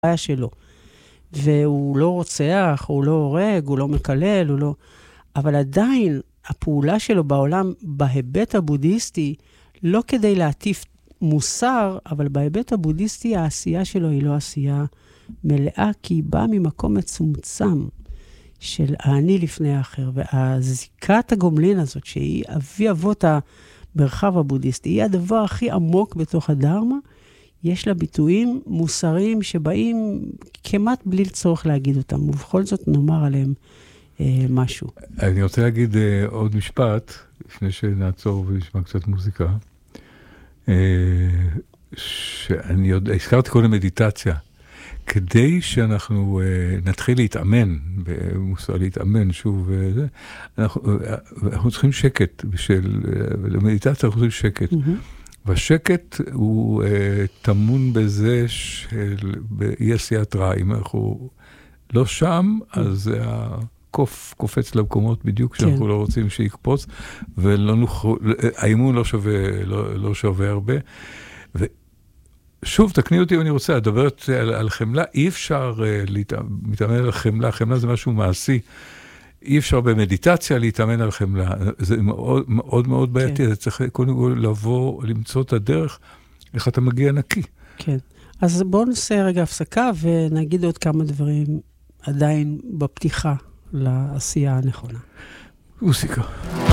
בעיה שלו. והוא לא רוצח, הוא לא הורג, הוא לא מקלל, הוא לא... אבל עדיין הפעולה שלו בעולם, בהיבט הבודהיסטי, לא כדי להטיף מוסר, אבל בהיבט הבודהיסטי העשייה שלו היא לא עשייה מלאה, כי היא באה ממקום מצומצם של האני לפני האחר. והזיקת הגומלין הזאת, שהיא אבי אבות המרחב הבודהיסטי, היא הדבר הכי עמוק בתוך הדרמה, יש לה ביטויים מוסריים שבאים כמעט בלי צורך להגיד אותם, ובכל זאת נאמר עליהם משהו. אני רוצה להגיד עוד משפט, לפני שנעצור ונשמע קצת מוזיקה, הזכרתי קודם מדיטציה, כדי שאנחנו נתחיל להתאמן, במוסר להתאמן שוב, אנחנו צריכים שקט, למדיטציה אנחנו צריכים שקט. והשקט הוא תמון בזה באי עשיית רע. אם אנחנו לא שם, אז הקוף קופץ למקומות בדיוק שאנחנו לא רוצים שיקפוץ, והאימון לא שווה הרבה. ושוב, תקני אותי אם אני רוצה, לדברת על חמלה, אי אפשר להתאמן על חמלה, חמלה זה משהו מעשי, אי אפשר במדיטציה להתאמן על חמלה, זה מאוד מאוד מאוד בעייתי, זה צריך קודם כל לבוא, למצוא את הדרך, איך אתה מגיע נקי. כן, אז בואו נעשה רגע הפסקה, ונגיד עוד כמה דברים עדיין בפתיחה לעשייה הנכונה. מוסיקה.